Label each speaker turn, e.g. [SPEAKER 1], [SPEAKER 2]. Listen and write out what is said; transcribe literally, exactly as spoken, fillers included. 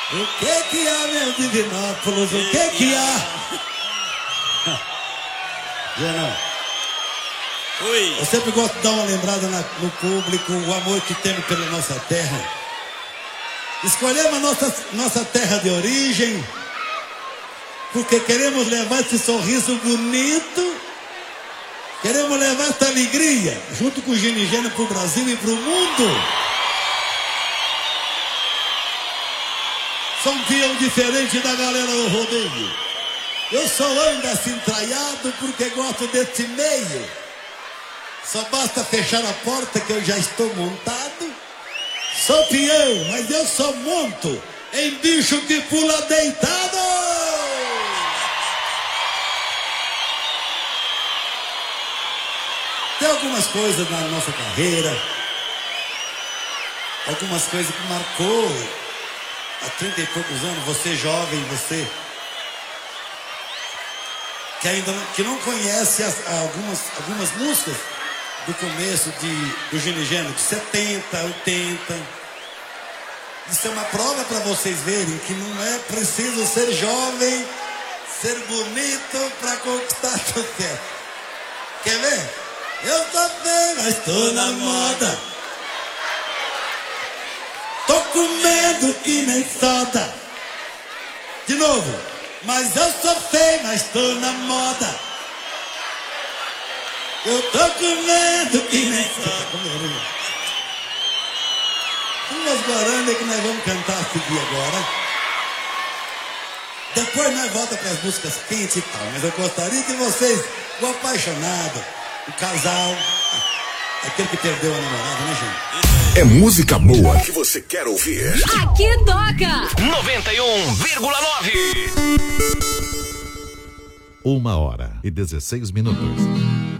[SPEAKER 1] O que que há, meu Divinópolis? O que que há? Genão.
[SPEAKER 2] Oi.
[SPEAKER 1] Eu sempre gosto de dar uma lembrada na, no público, o amor que temos pela nossa terra. Escolhemos a nossa, nossa terra de origem, porque queremos levar esse sorriso bonito, queremos levar essa alegria, junto com o Ginigênio, para o Brasil e para o mundo. Sou um peão diferente da galera do rodeio. Eu só ando assim traiado porque gosto desse meio. Só basta fechar a porta que eu já estou montado. Sou peão, mas eu só monto em bicho que pula deitado. Tem algumas coisas na nossa carreira, algumas coisas que marcou há trinta e poucos anos, você jovem, você que ainda não, que não conhece as, algumas, algumas músicas do começo de, do Ginigênio, de setenta, oitenta. Isso é uma prova para vocês verem que não é preciso ser jovem, ser bonito para conquistar sucesso. Quer ver? Eu tô bem, mas tô na moda. Tô comendo que nem soda. De novo. Mas eu sou feio, mas tô na moda. Eu tô comendo que nem soda. Duas guaranas que nós vamos cantar a seguir agora. Depois nós voltamos para as músicas quentes e tal. Mas eu gostaria que vocês, o apaixonado, o casal, aquele que perdeu a namorada, né, gente?
[SPEAKER 3] É música boa que você quer ouvir.
[SPEAKER 4] Aqui toca
[SPEAKER 5] noventa e um vírgula nove.
[SPEAKER 6] Uma hora e dezesseis minutos.